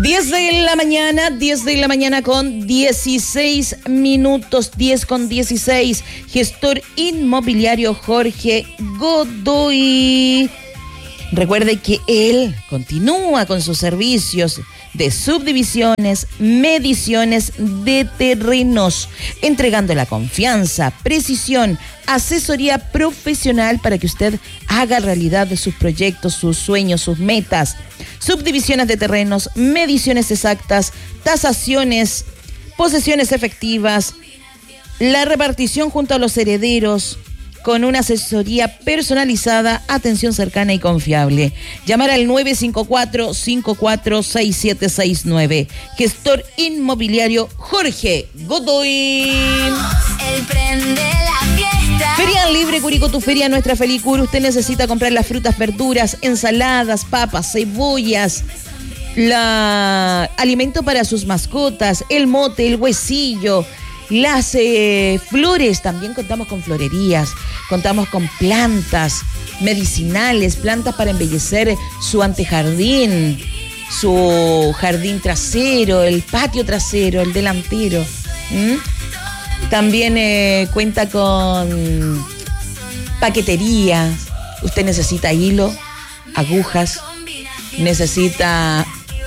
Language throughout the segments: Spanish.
10 de la mañana con 16 minutos, 10 con 16. Gestor inmobiliario Jorge Godoy. Recuerde que él continúa con sus servicios de subdivisiones, mediciones de terrenos, entregando la confianza, precisión, asesoría profesional para que usted haga realidad de sus proyectos, sus sueños, sus metas. Subdivisiones de terrenos, mediciones exactas, tasaciones, posesiones efectivas, la repartición junto a los herederos, con una asesoría personalizada, atención cercana y confiable. Llamar al 954-546769. Gestor inmobiliario Jorge Godoy. Él prende la fiesta. Feria Libre Curicó, tu feria, nuestra Felicur. Usted necesita comprar las frutas, verduras, ensaladas, papas, cebollas, alimento para sus mascotas, el mote, el huesillo, las flores. También contamos con florerías, contamos con plantas medicinales, plantas para embellecer su antejardín, su jardín trasero, el patio trasero, el delantero. También cuenta con paqueterías. Usted necesita hilo, agujas, necesita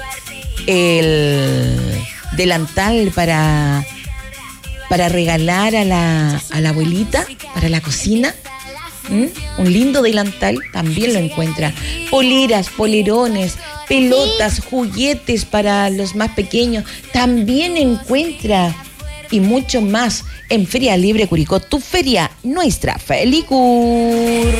el delantal para regalar a la abuelita, para la cocina. Un lindo delantal también lo encuentra. Poleras, polerones, pelotas, juguetes para los más pequeños. También encuentra, y mucho más, en Feria Libre Curicó, tu feria, nuestra Felicur.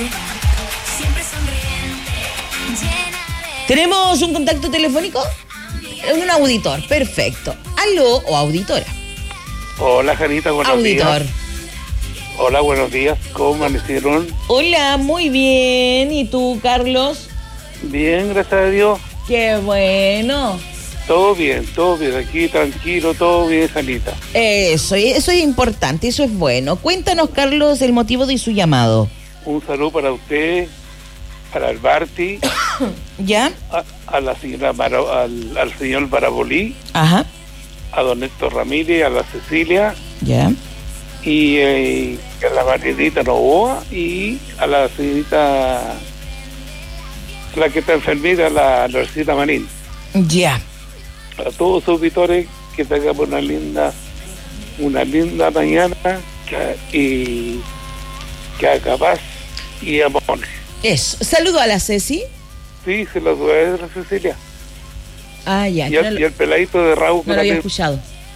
¿Tenemos un contacto telefónico? Un auditor, perfecto. ¿Aló o auditora? Hola, Janita, buenos Auditor. días. Hola, buenos días. ¿Cómo amanecieron? Hola, muy bien. ¿Y tú, Carlos? Bien, gracias a Dios. Qué bueno. Todo bien, aquí tranquilo, todo bien, Janita. Eso es importante, eso es bueno. Cuéntanos, Carlos, el motivo de su llamado. Un saludo para usted, para el Barty, ¿Ya? a la señora al señor Barabolí, Ajá. a don Héctor Ramírez, a la Cecilia, ¿Ya? y a la Marianita Novoa, y a la señorita, la que está enfermita, la Narcita Marín. Ya. A todos los auditores, que tengamos una linda mañana y que haga paz y amor. Eso. Saludo a la Ceci. Sí, se lo doy a la Cecilia. Ah, ya. Y el peladito de Rauco. No lo había escuchado.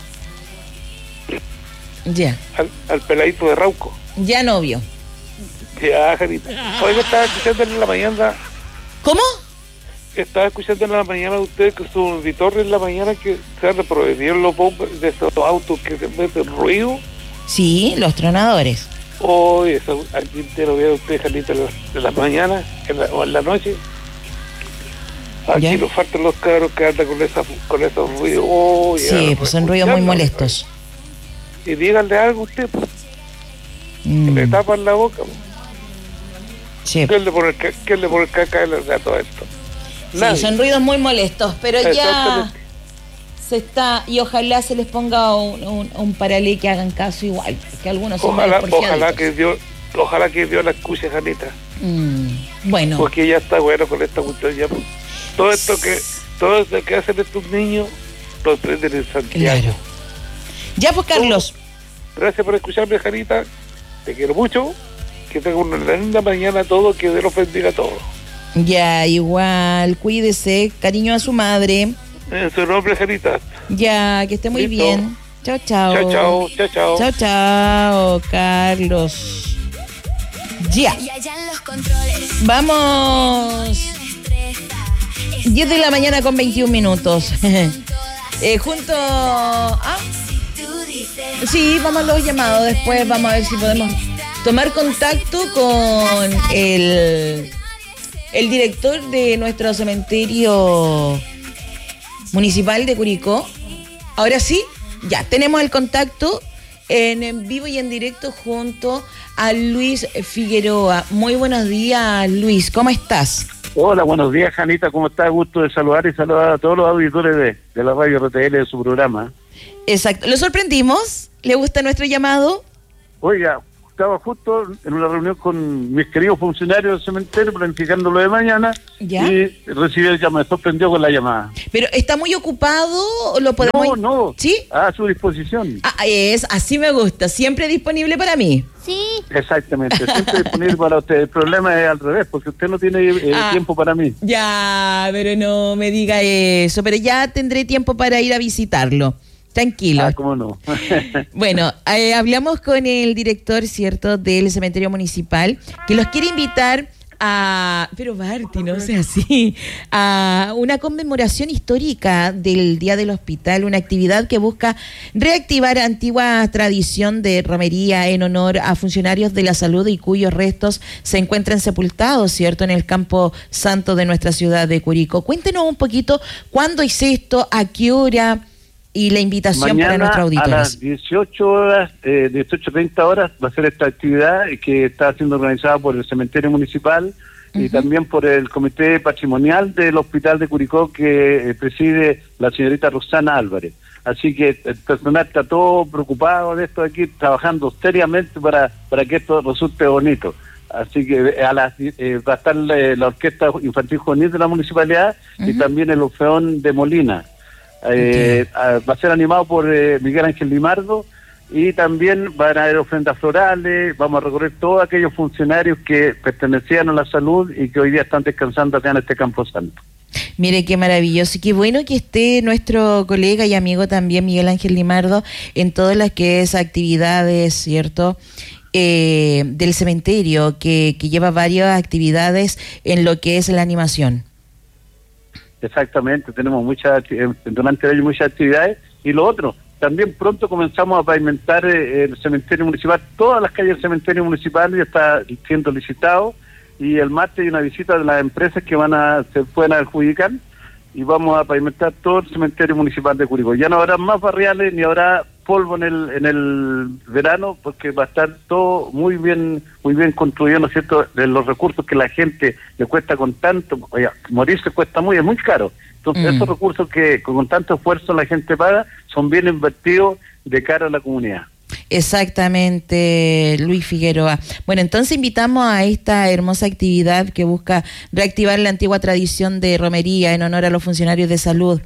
Ya. Al peladito de Rauco. Ya, novio. Ya, Janita. Oiga, estaba escuchando en la mañana. ¿Cómo? Estaba escuchando en la mañana usted que su auditor en la mañana que se reproducieron los bombos de esos autos que se meten ruido. Sí, los tronadores. Oh, eso, aquí te lo veo usted, Janita, de la mañana o en la noche. Aquí ¿Ya? nos faltan los cabros que andan con esos ruidos. Oh, Sí, pues son ruidos muy molestos. Y díganle algo a usted, pues, que le tapan la boca. Pues. Sí. ¿Qué le pone caca a todo esto? Sí, Nadie. son ruidos muy molestos, pero ya Exactamente. se está, y ojalá se les ponga un paralé que hagan caso igual, que algunos son Ojalá porfiaditos. que Dios la escuche, Janita. Bueno. Porque ya está bueno con esta cuestión ya. Pues. Todo esto que hacen estos niños lo aprenden en Santiago. Claro. Ya pues, Carlos. Gracias por escucharme, Janita. Te quiero mucho. Que tenga una linda mañana a todos. Que Dios los bendiga a todos. Ya, igual, cuídese, cariño a su madre. En su nombre, Janita. Ya, que esté muy Listo. bien. Chao, chao. Chao, chao, chao, chao. Chao, chao, Carlos. Ya. Y allá en los controles. Vamos. 10 de la mañana con 21 minutos. Junto a... Sí, vamos a los llamados. Después vamos a ver si podemos tomar contacto con el director de nuestro cementerio municipal de Curicó. Ahora sí, ya tenemos el contacto en vivo y en directo junto a Luis Figueroa. Muy buenos días, Luis, ¿cómo estás? Hola, buenos días, Janita, ¿cómo está? Gusto de saludar y saludar a todos los auditores de la radio RTL de su programa. Exacto. ¿Lo sorprendimos? ¿Le gusta nuestro llamado? Oiga, estaba justo en una reunión con mis queridos funcionarios del cementerio planificando lo de mañana. ¿Ya? Y recibí el llamado, me sorprendió con la llamada. ¿Pero está muy ocupado o lo podemos...? No, ¿Sí? a su disposición. Así me gusta, siempre disponible para mí. Sí. Exactamente, siempre disponible para usted. El problema es al revés, porque usted no tiene tiempo para mí. Ya, pero no me diga eso, pero ya tendré tiempo para ir a visitarlo. Tranquilo. ¿Cómo no? Bueno, hablamos con el director, ¿cierto?, del cementerio municipal, que los quiere invitar pero Barty, no sea así, a una conmemoración histórica del Día del Hospital, una actividad que busca reactivar antigua tradición de romería en honor a funcionarios de la salud y cuyos restos se encuentran sepultados, ¿cierto?, en el campo santo de nuestra ciudad de Curicó. Cuéntenos un poquito cuándo es esto, a qué hora y la invitación mañana, para nuestros auditores. A las 18 horas, 18:30 horas, va a ser esta actividad que está siendo organizada por el cementerio municipal y también por el comité patrimonial del Hospital de Curicó que preside la señorita Rosana Álvarez. Así que el personal está todo preocupado de esto aquí, trabajando seriamente para que esto resulte bonito. Así que va a estar la Orquesta Infantil Juvenil de la Municipalidad y también el Orfeón de Molina. Va a ser animado por Miguel Ángel Limardo y también van a haber ofrendas florales. Vamos a recorrer todos aquellos funcionarios que pertenecían a la salud y que hoy día están descansando acá en este Campo Santo. Mire qué maravilloso y qué bueno que esté nuestro colega y amigo también Miguel Ángel Limardo en todas las que es actividades, ¿cierto?, del cementerio, que lleva varias actividades en lo que es la animación. Exactamente, tenemos durante el año muchas actividades. Y lo otro, también pronto comenzamos a pavimentar el cementerio municipal. Todas las calles del cementerio municipal ya está siendo licitado y el martes hay una visita de las empresas que se pueden adjudicar y vamos a pavimentar todo el cementerio municipal de Curicó. Ya no habrá más barriales ni habrá polvo en el verano porque va a estar todo muy bien construido, ¿no es cierto?, de los recursos que la gente le cuesta con tanto, morirse cuesta es muy caro. Entonces esos recursos que con tanto esfuerzo la gente paga son bien invertidos de cara a la comunidad. Exactamente, Luis Figueroa. Bueno, entonces invitamos a esta hermosa actividad que busca reactivar la antigua tradición de romería en honor a los funcionarios de salud,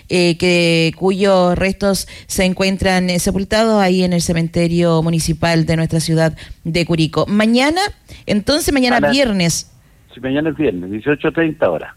cuyos restos se encuentran sepultados ahí en el cementerio municipal de nuestra ciudad de Curicó. Mañana viernes. Sí, mañana es viernes, 18:30 horas.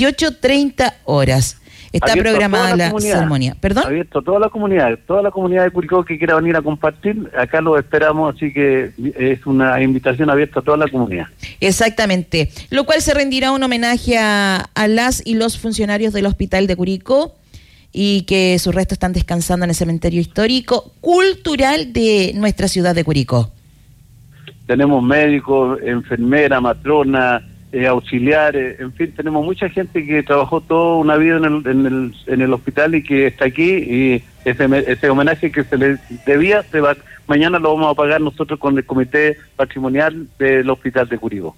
18:30 horas. Está abierto programada la ceremonia. ¿Perdón? Abierto a toda la comunidad de Curicó que quiera venir a compartir, acá lo esperamos, así que es una invitación abierta a toda la comunidad. Exactamente, lo cual se rendirá un homenaje a las y los funcionarios del Hospital de Curicó y que sus restos están descansando en el cementerio histórico cultural de nuestra ciudad de Curicó. Tenemos médicos, enfermeras, matronas, auxiliares, en fin, tenemos mucha gente que trabajó toda una vida en el hospital y que está aquí, y ese homenaje que se le debía, mañana lo vamos a pagar nosotros con el comité patrimonial del Hospital de Curicó.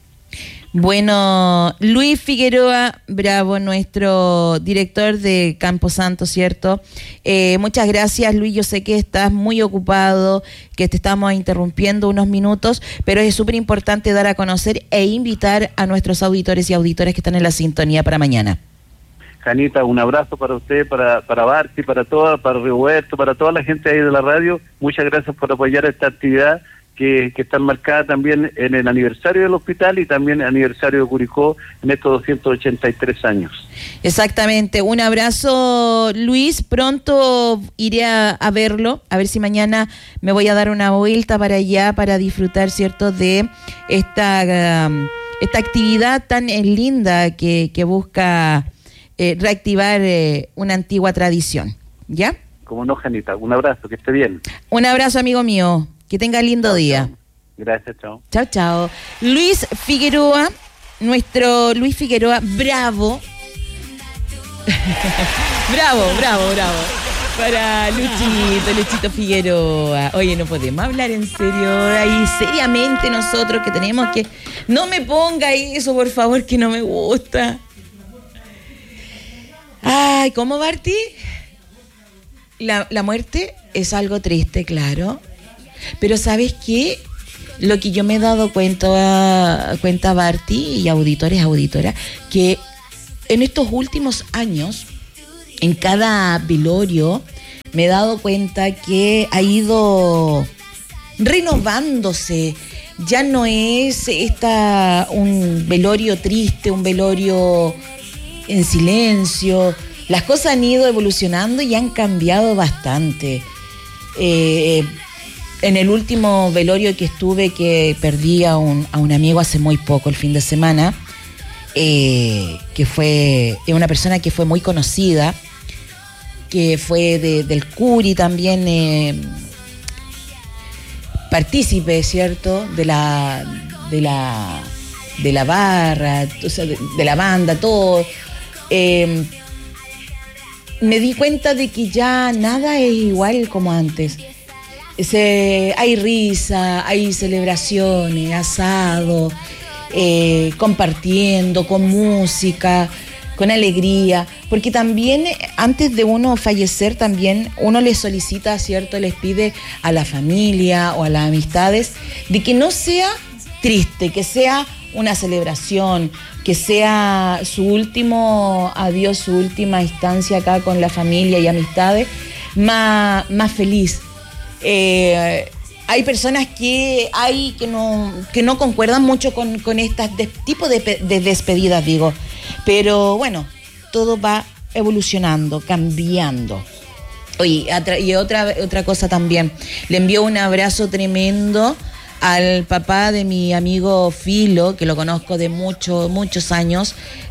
Bueno, Luis Figueroa Bravo, nuestro director de Campo Santo, ¿cierto? Muchas gracias, Luis. Yo sé que estás muy ocupado, que te estamos interrumpiendo unos minutos, pero es súper importante dar a conocer e invitar a nuestros auditores y auditoras que están en la sintonía para mañana. Janita, un abrazo para usted, para Barty, para Roberto, para toda la gente ahí de la radio. Muchas gracias por apoyar esta actividad que está marcada también en el aniversario del hospital y también el aniversario de Curicó en estos 283 años. Exactamente, un abrazo, Luis. Pronto iré a verlo, a ver si mañana me voy a dar una vuelta para allá para disfrutar, ¿cierto?, de esta actividad tan linda que busca reactivar una antigua tradición. ¿Ya? Como no, Janita, un abrazo, que esté bien. Un abrazo, amigo mío. Que tenga lindo día. Chao. Gracias, chao. Chao. Luis Figueroa, nuestro Luis Figueroa, bravo. bravo. Para Luchito Figueroa. Oye, no podemos hablar en serio, ahí seriamente nosotros que tenemos que... No me ponga eso, por favor, que no me gusta. Ay, ¿cómo, Barty? La muerte es algo triste, claro. Pero ¿sabes qué? Lo que yo me he dado cuenta, Barty, y auditoras, que en estos últimos años, en cada velorio, me he dado cuenta que ha ido renovándose. Ya no es un velorio triste, un velorio en silencio. Las cosas han ido evolucionando y han cambiado bastante. En el último velorio que estuve, que perdí a un amigo hace muy poco, el fin de semana, que fue una persona que fue muy conocida, que fue del Curi también, partícipe, ¿cierto?, de la barra, o sea, de la banda, todo. Me di cuenta de que ya nada es igual como antes. Hay risa, hay celebraciones, asado, compartiendo, con música, con alegría, porque también antes de uno fallecer, también uno le solicita, ¿cierto?, les pide a la familia o a las amistades de que no sea triste, que sea una celebración, que sea su último adiós, su última instancia acá con la familia y amistades, más feliz. Hay personas que no concuerdan mucho con estas tipos de despedidas, digo. Pero bueno, todo va evolucionando, cambiando. Oye, y otra cosa también. Le envío un abrazo tremendo al papá de mi amigo Filo, que lo conozco de muchos años,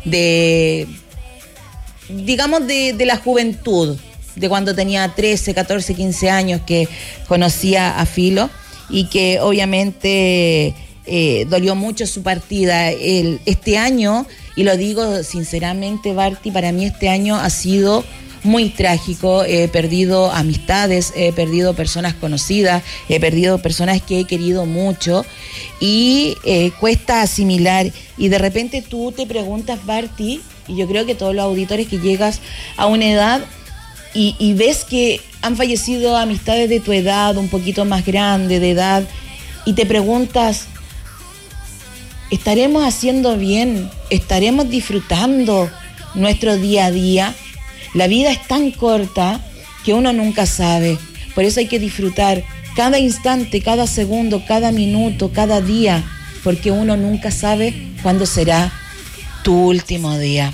digamos de la juventud, de cuando tenía 13, 14, 15 años, que conocía a Filo, y que obviamente dolió mucho su partida. Este año, y lo digo sinceramente, Barty, para mí este año ha sido muy trágico. He perdido amistades, he perdido personas conocidas, he perdido personas que he querido mucho, y cuesta asimilar. Y de repente tú te preguntas, Barty, y yo creo que todos los auditores, que llegas a una edad y ves que han fallecido amistades de tu edad, un poquito más grande de edad, y te preguntas, ¿estaremos haciendo bien? ¿Estaremos disfrutando nuestro día a día? La vida es tan corta que uno nunca sabe. Por eso hay que disfrutar cada instante, cada segundo, cada minuto, cada día, porque uno nunca sabe cuándo será tu último día.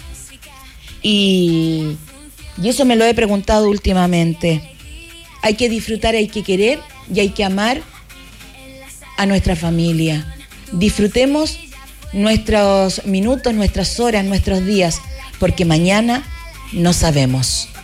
Y eso me lo he preguntado últimamente. Hay que disfrutar, hay que querer y hay que amar a nuestra familia. Disfrutemos nuestros minutos, nuestras horas, nuestros días, porque mañana no sabemos.